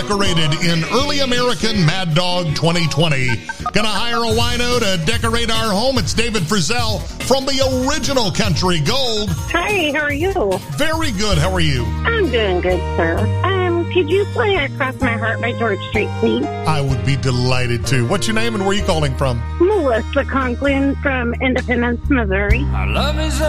Decorated in early American Mad Dog 2020. Gonna hire a wino to decorate our home. It's David Frizzell from the original Country Gold. Hi, how are you? Very good. How are you? I'm doing good, sir. Could you play Across My Heart by George Strait, please? I would be delighted to. What's your name and where are you calling from? Melissa Conklin from Independence, Missouri. Our love is